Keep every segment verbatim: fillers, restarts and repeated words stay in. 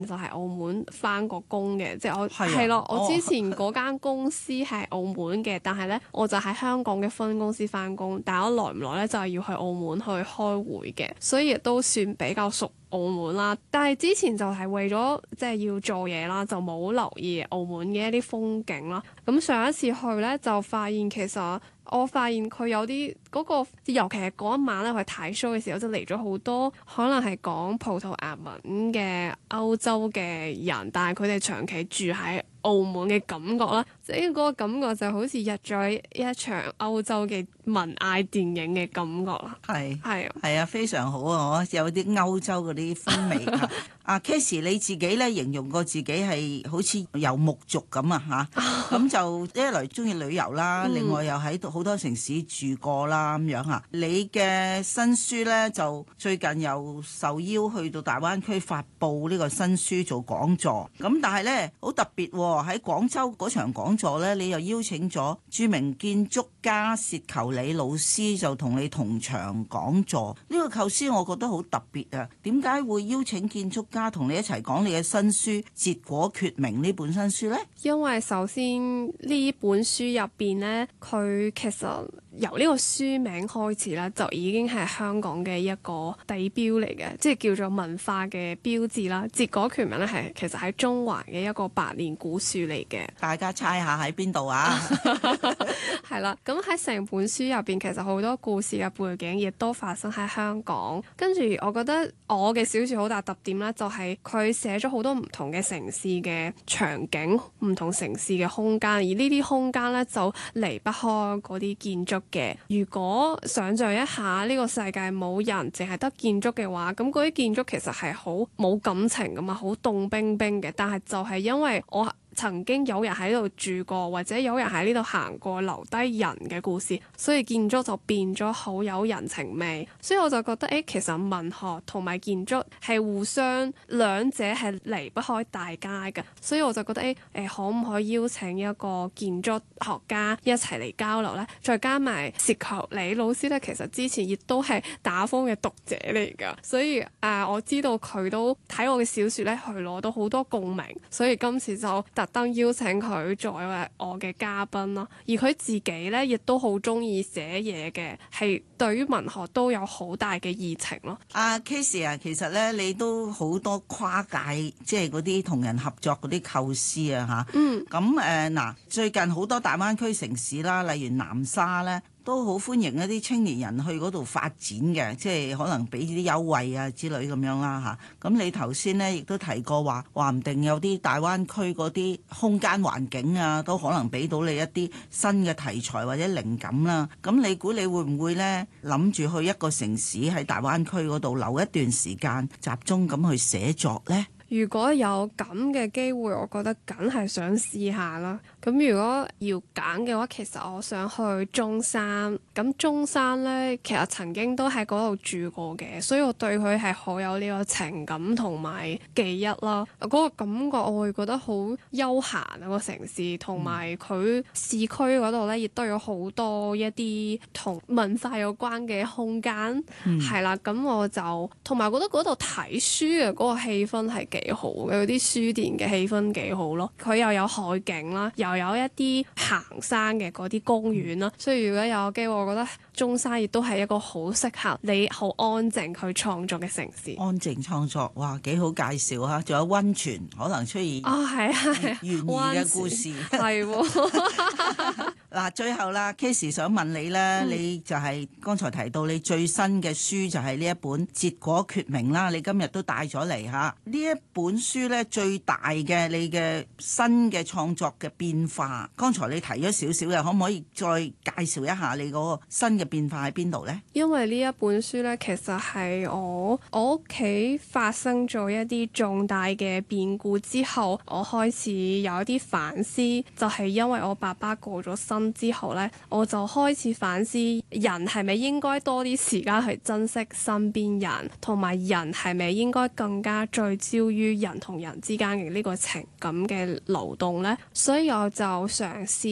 就係澳門返過工嘅，即係我係啊係咯，我哦之前嗰間公司係澳門嘅，但係咧我就喺香港嘅分公司返工，但係我耐唔耐咧就係要去澳門去開會嘅，所以亦都算比較熟澳門啦。但係之前就係為咗即係要做嘢啦，就冇留意澳門嘅一啲風景啦。咁上一次去咧就發現其實我發現佢有啲嗰個，尤其係嗰一晚咧，我去睇 show 嘅時候，就嚟咗好多可能係講葡萄牙文嘅歐洲嘅人，但係佢哋長期住喺澳門嘅感覺啦，即係嗰個感覺就好似入咗一場歐洲嘅文藝電影嘅感覺啦。 係係啊， 係啊，非常好啊！我有啲歐洲嗰啲風味啊。阿 Casey 你自己咧形容過自己係好似遊牧族咁啊嚇，咁就一來中意旅遊啦， 嗯、 另外又喺好多城市住過啦咁樣嚇。你嘅新書咧就最近又受邀去到大灣區發布呢個新書做講座，咁但係咧好特別喎，喺廣州嗰場講座咧，你又邀請咗著名建築家薛球理老師就同你同場講座。呢個構思我覺得好特別啊！點解會邀請建築家同你一齊講你嘅新書《結果決明》呢本新書呢？ 因為首先呢本書入邊呢，佢其實由呢個書名開始咧，就已經係香港嘅一個地標嚟嘅，即係叫做文化嘅標誌啦。結果決明咧係其實喺中環嘅一個百年古樹嚟嘅。 大家猜下喺邊度啊？ 係啦，咁喺成本書入邊，其實好多故事嘅背景亦都發生喺香港。跟住，我覺得我嘅小説好大特點咧，就係佢寫咗好多唔同嘅城市嘅場景，唔同城市嘅空間，而呢啲空間咧就離不開嗰啲建築嘅。如果想像一下呢個世界冇人，淨係得建築嘅話，咁嗰啲建築其實係好冇感情噶嘛，好凍冰冰嘅。但係就係因為我曾經有人喺度住過，或者有人喺呢度行過，留低人嘅故事，所以建築就變咗好有人情味。所以我就覺得，誒，其實文學同埋建築係互相兩者係離不開大家嘅。所以我就覺得，誒，誒，可唔可以邀請一個建築學家一齊嚟交流呢？再加埋薛球理老師呢，其實之前亦都係打風嘅讀者嚟㗎，所以誒、呃，我知道佢都睇我嘅小説呢，去攞到好多共鳴，所以今次就特登邀請佢作為我嘅嘉賓咯，而佢自己咧亦都好中意寫嘢嘅，係對於文學都有好大嘅熱情咯。 阿 Casey 啊，其實咧你都好多跨界，即係嗰啲同人合作嗰啲構思啊嚇。 嗯。 咁誒嗱，最近好多大灣區城市啦，例如南沙咧，都好歡迎一啲青年人去嗰度發展嘅，即係可能俾啲優惠啊之類咁樣啦嚇。咁你頭先咧亦都提過話，話唔定有啲大灣區嗰啲空間環境啊，都可能俾到你一啲新嘅題材或者靈感啦。咁你估你會唔會咧諗住去一個城市喺大灣區嗰度留一段時間，集中咁去寫作呢？ 如果有咁嘅機會，我覺得梗係想試下啦。咁如果要揀嘅話，其實我想去中山。咁中山呢，其實曾經都喺嗰度住過嘅，所以我對佢係好有呢個情感同埋記憶啦。嗰、嗰個感覺我會覺得好悠閒啊，個城市，同埋佢市區嗰度呢，亦都有好多一啲同文化有關嘅空間。係啦、嗯，咁我就同埋覺得嗰度睇書嘅嗰個氣氛係幾好嘅，嗰啲書店嘅氣氛幾好咯。佢又有海景啦，又有一啲行山嘅嗰啲公園啦，所以如果有機會，我覺得中山亦都係一個好適合你好安靜去創作嘅城市。 安靜創作，哇，幾好介紹嚇！仲有溫泉，可能出現啊，係啊，係懸疑嘅故事， 係喎。 嗱，最後啦，Casey 想問你咧，嗯、你就係剛才提到你最新嘅書就係呢一本《結果決明》啦，你今日都帶咗嚟嚇。呢一本書咧最大嘅你嘅新嘅創作嘅變化，剛才你提咗少少嘅，可唔可以再介紹一下你嗰個新嘅變化喺邊度呢？ 因為呢一本書咧，其實係我我屋企發生咗一啲重大嘅變故之後，我開始有一啲反思，就係因為我爸爸過咗身之後呢，我就開始反思人係咪應該多啲時間去珍惜身邊人，同埋人係咪應該更加聚焦於人同人之間嘅呢個情感嘅流動呢？所以我就嘗試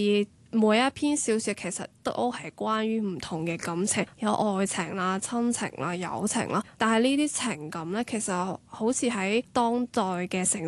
每一篇小説其實都係關於唔同嘅感情，有愛情啦、親情啦、友情啦。但係呢啲情感咧，其實好似喺當代嘅城